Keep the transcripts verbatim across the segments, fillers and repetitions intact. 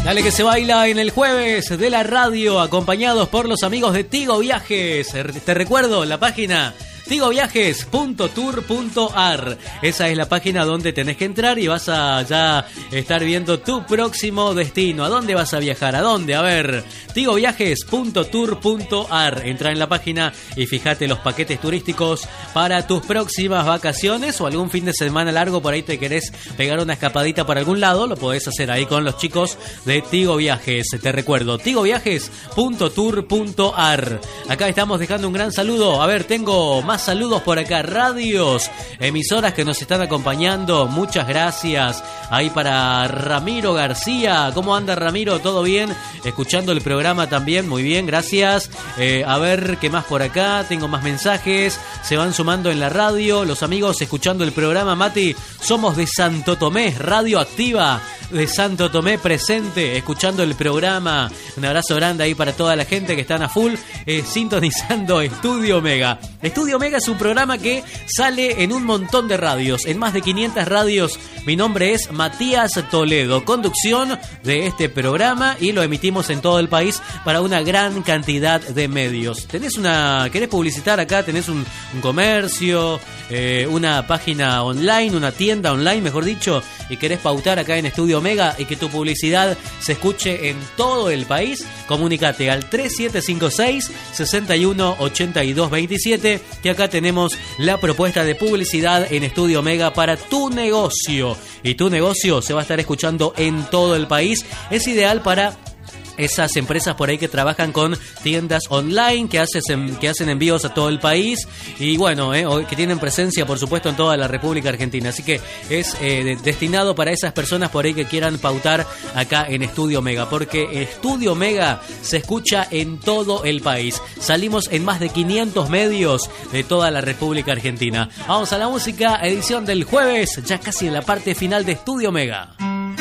Dale que se baila en el jueves de la radio, acompañados por los amigos de Tigo Viajes. Te recuerdo la página tigo viajes punto tour punto ar. Esa es la página donde tenés que entrar y vas a ya estar viendo tu próximo destino. ¿A dónde vas a viajar? ¿A dónde? A ver, tigo viajes punto tour punto ar. Entra en la página y fíjate los paquetes turísticos para tus próximas vacaciones o algún fin de semana largo. Por ahí te querés pegar una escapadita por algún lado, lo podés hacer ahí con los chicos de Tigo Viajes. Te recuerdo, tigo viajes punto tour punto ar. Acá estamos dejando un gran saludo. A ver, tengo más saludos por acá, radios, emisoras que nos están acompañando, muchas gracias. Ahí para Ramiro García, ¿cómo anda Ramiro? ¿Todo bien? Escuchando el programa también, muy bien, gracias. Eh, a ver, ¿qué más por acá? Tengo más mensajes, se van sumando en la radio, los amigos escuchando el programa. Mati, somos de Santo Tomé, Radio Activa de Santo Tomé presente, escuchando el programa. Un abrazo grande ahí para toda la gente que están a full, eh, sintonizando Estudio Mega. Estudio Mega es un programa que sale en un montón de radios, en más de quinientas radios. Mi nombre es Matías Toledo, conducción de este programa y lo emitimos en todo el país para una gran cantidad de medios. ¿Tenés una, querés publicitar acá? ¿Tenés un, un comercio, eh, una página online, una tienda online, mejor dicho, y querés pautar acá en Estudio Mega y que tu publicidad se escuche en todo el país? Comunicate al tres siete cinco seis, seis uno ocho dos dos siete, que acá tenemos la propuesta de publicidad en Estudio Mega para tu negocio. Y tu negocio se va a estar escuchando en todo el país. Es ideal para esas empresas por ahí que trabajan con tiendas online, que, haces en, que hacen envíos a todo el país y bueno, eh, que tienen presencia por supuesto en toda la República Argentina. Así que es eh, de, destinado para esas personas por ahí que quieran pautar acá en Estudio Mega, porque Estudio Mega se escucha en todo el país. Salimos en más de quinientos medios de toda la República Argentina. Vamos a la música, edición del jueves, ya casi en la parte final de Estudio Mega.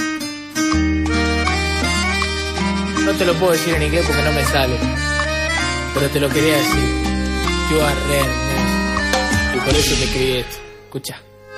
No te lo puedo decir en inglés porque no me sale, pero te lo quería decir. You are rare, man. Y por eso te escribí esto. Escucha.